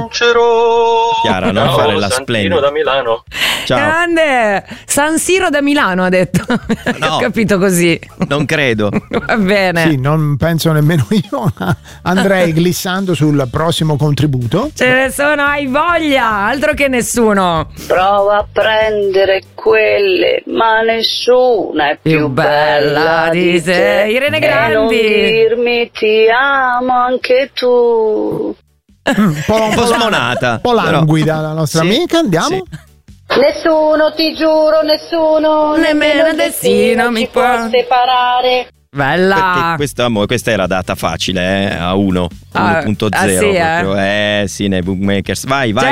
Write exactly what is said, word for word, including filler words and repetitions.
vincerò. Chiara, non Ciao, fare la Santino splendida. da Milano. Ciao. Grande San Siro da Milano, ha detto. No. Ho capito così. Non credo. Va bene. Sì, non penso nemmeno io. Andrei glissando sul prossimo contributo. Ce ne sono, hai voglia, altro che nessuno. Prova a prendere quelle, ma nessuna è più, Più bella di te. Irene E non Grandi. dirmi ti amo anche tu. Un po', Un po' smonata. un po' languida la nostra Sì, amica, andiamo. sì. Nessuno, ti giuro, nessuno, Nemmeno il destino mi ci può può separare. Perché Bella. questa, mo- questa era data facile, eh, a uno, Ah, uno punto ah, zero sì, eh? proprio. Eh sì, nei bookmakers. Vai, vai.